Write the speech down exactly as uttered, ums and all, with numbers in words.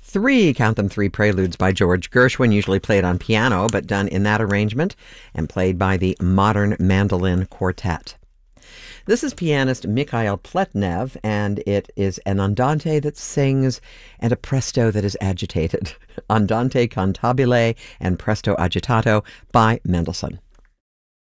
three, count them, three preludes by George Gershwin, usually played on piano, but done in that arrangement and played by the Modern Mandolin Quartet. This is pianist Mikhail Pletnev, and it is an andante that sings and a presto that is agitated. Andante cantabile and presto agitato by Mendelssohn.